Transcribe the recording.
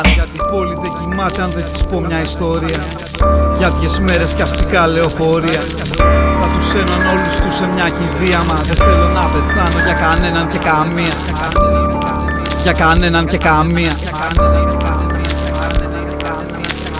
Γιατί η πόλη δεν κοιμάται αν δεν της πω μια ιστορία για 2 μέρες κι αστικά λεωφορεία. Θα τους ένων όλους τους σε μια κηδεία. Μα δεν θέλω να πεθάνω για κανέναν και καμία. Για κανέναν και καμία.